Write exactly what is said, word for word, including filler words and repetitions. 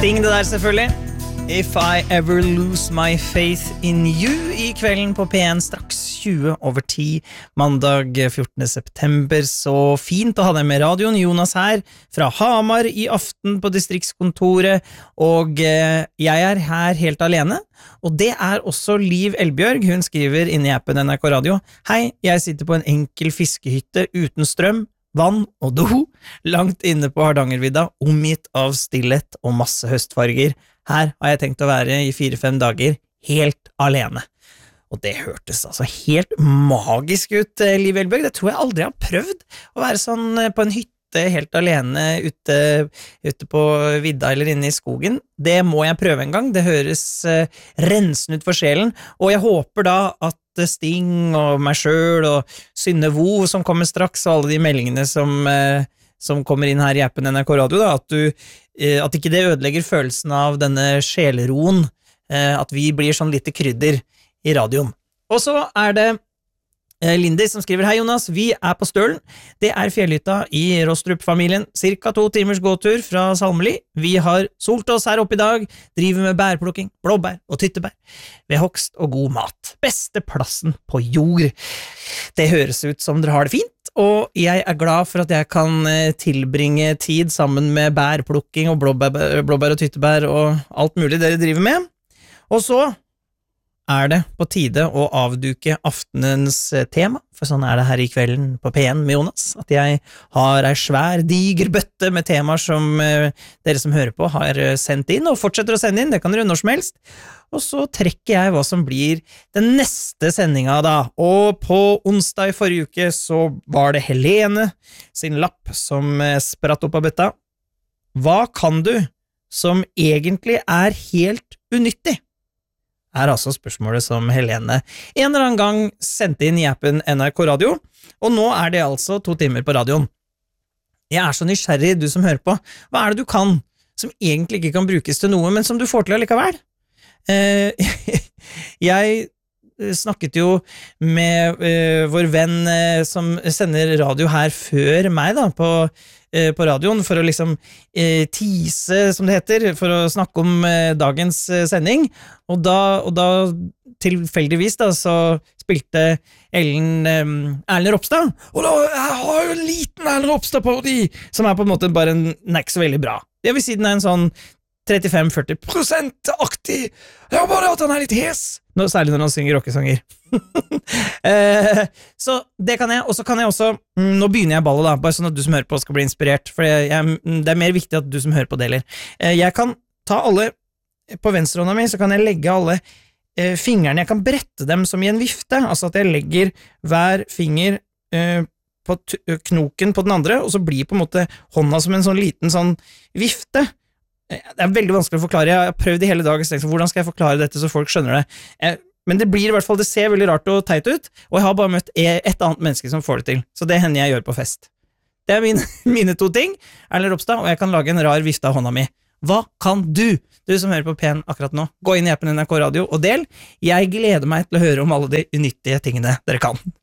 Sting det der selvfølgelig. If I Ever Lose My Faith in You i kvelden på P en straks tjue over ti mandag fjortende september. Så fint å ha deg med radioen. Jonas her fra Hamar i aften på distriktskontoret, og eh, jeg er her helt alene. Og det er også Liv Elbjørg. Hun skriver inn i appen N R K Radio: Hei, jeg sitter på en enkel fiskehytte uten strøm, vann og do, langt inne på Hardangervidda, omgitt av stillhet og masse høstfarger. Her har jeg tenkt å være i fire-fem dager, helt alene. Og det hørtes altså helt magisk ut, Liv Elbjørg. Det tror jeg aldri har prøvd, å være sånn på en hytte helt alene ute, ute på vidda eller inne i skogen. Det må jeg prøve en gang. Det høres uh, rensende ut for sjelen, og jeg håper da at Sting og meg selv og Synne Vo som kommer straks, og alle de meldingene som, uh, som kommer inn her i appen N R K Radio, da, at, du, uh, at ikke det ødelegger følelsen av denne sjeleroen, uh, at vi blir sånn lite krydder i radioen. Og så er det Lindy som skriver: Hei Jonas, vi er på Stølen. Det er fjellhytta i Rostrup-familien, cirka to timers gåtur fra Salmeli. Vi har solt oss her oppe i dag, driver med bærplukking, blåbær og tyttebær, ved hogst og god mat. Beste plassen på jord. Det høres ut som dere har det fint, og jeg er glad for at jeg kan tilbringe tid sammen med bærplukking og blåbær, blåbær og tyttebær og alt mulig dere driver med. Og så er det på tide å avduke aftenens tema, for sånn er det her i kvelden på P en med Jonas, at jeg har en svær, diger bøtte med temaer som eh, dere som hører på har sendt inn, og fortsetter å sende inn, det kan dere når som helst, og så trekker jeg hva som blir den neste sendinga da, og på onsdag i forrige uke så var det Helene sin lapp som eh, spratt opp av bøtta. Hva kan du som egentlig er helt unyttig? Er altså spørsmålet som Helene en eller annen gang sendte inn i appen N R K Radio, og nå er det altså to timer på radioen. Jeg er så nysgjerrig, du som hører på. Hva er det du kan som egentlig ikke kan brukes til noe, men som du får til allikevel? Eh, jeg snakket jo med uh, vår venn uh, som sender radio her før meg da, på, uh, på radioen, for å liksom uh, tease, som det heter, for å snakke om uh, dagens uh, sending, og da, og da tilfeldigvis da, så spilte Ellen um, Erlend Ropstad, og da jeg har jo en liten Erlend Ropstad på de, som er på en måte bare en, den er ikke så veldig bra. Jeg vil si den er en sånn trettifem til førti prosent-aktig. Det er bare at han er litt hes. Nå, særlig når han synger rockesanger. eh, så det kan jeg, og så kan jeg også, mm, nå begynner jeg ballet da, bare sånn at du som hører på skal bli inspirert, for jeg, jeg, det er mer viktig at du som hører på deler. Eh, jeg kan ta alle, på venstrehånda mi, så kan jeg legge alle eh, fingrene, jeg kan brette dem som i en vifte, altså at jeg legger hver finger eh, på t- knoken på den andre, og så blir på en måte hånda som en sånn liten sånn vifte. Det er veldig vanskelig å forklare. Jeg har prøvd i hele dag, så hvordan skal jeg forklare dette så folk skjønner det? Men det blir i hvert fall, det ser veldig rart og teit ut, og jeg har bare møtt et annet menneske som får det til, så det hender jeg gjør på fest. Det er mine, mine to ting, Erlend Ropstad, og jeg kan lage en rar vifte av hånda mi. Hva kan du, du som hører på P en akkurat nå? Gå inn i appen N R K Radio og del. Jeg gleder meg til å høre om alle de unyttige tingene dere kan.